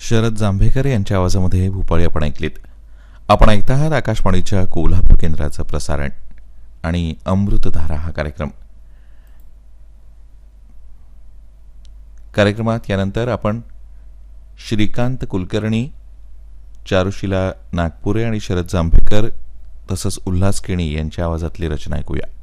शरद जांभेकर यांच्या आवाजामध्ये भूपाळी आपण ऐकलीत. आपण ऐकत आहात आकाशवाणीच्या कोल्हापूर केंद्राचं प्रसारण आणि अमृतधारा हा कार्यक्रमात यानंतर आपण श्रीकांत कुलकर्णी, चारुशिला नागपुरे आणि शरद जांभेकर तसंच उल्हास केणी यांच्या आवाजातली रचना ऐकूया.